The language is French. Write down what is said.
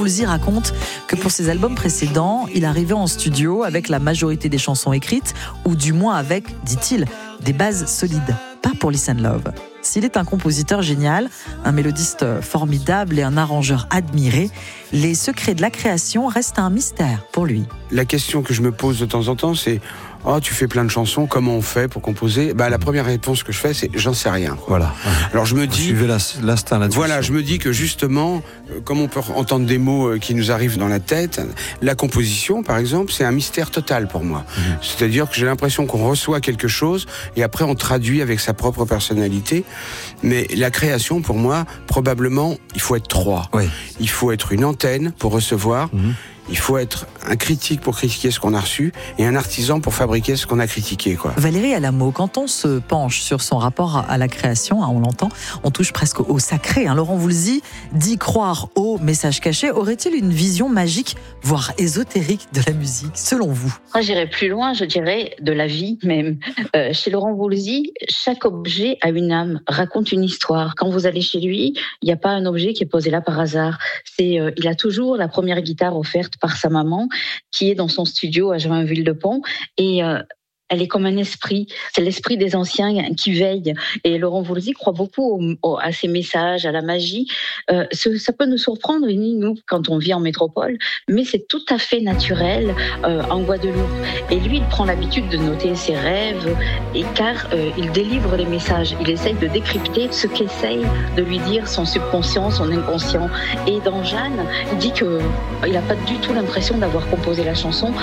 Woolsey raconte que pour ses albums précédents, il arrivait en studio avec la majorité des chansons écrites, ou du moins avec, dit-il, des bases solides. Pas pour Listen Love. S'il est un compositeur génial, un mélodiste formidable et un arrangeur admiré, les secrets de la création restent un mystère pour lui. La question que je me pose de temps en temps, c'est « Oh, tu fais plein de chansons, comment on fait pour composer ?» La première réponse que je fais, c'est « J'en sais rien ». Voilà. Alors je me dis... Suivez l'instinct là-dessus. Voilà, je me dis que justement, comme on peut entendre des mots qui nous arrivent dans la tête, la composition, par exemple, c'est un mystère total pour moi. C'est-à-dire que j'ai l'impression qu'on reçoit quelque chose et après on traduit avec sa propre personnalité. Mais la création, pour moi, probablement, il faut être trois. Oui. Il faut être une antenne pour recevoir. Il faut être un critique pour critiquer ce qu'on a reçu et un artisan pour fabriquer ce qu'on a critiqué, quoi. Valérie Alamo, quand on se penche sur son rapport à la création, on l'entend, on touche presque au sacré. Laurent Woolsey dit croire au message caché. Aurait-il une vision magique, voire ésotérique de la musique, selon vous ? Moi, j'irais plus loin, je dirais de la vie même. Chez Laurent Woolsey, chaque objet a une âme, raconte une histoire. Quand vous allez chez lui, il n'y a pas un objet qui est posé là par hasard. Il a toujours la première guitare offerte par sa maman, qui est dans son studio à Joinville-de-Pont, et elle est comme un esprit. C'est l'esprit des anciens qui veille. Et Laurent Woolsey croit beaucoup à ces messages, à la magie. Ça peut nous surprendre, nous, quand on vit en métropole, mais c'est tout à fait naturel en Guadeloupe. Et lui, il prend l'habitude de noter ses rêves, car il délivre les messages. Il essaye de décrypter ce qu'essaye de lui dire son subconscient, son inconscient. Et dans Jeanne, il dit qu'il n'a pas du tout l'impression d'avoir composé la chanson,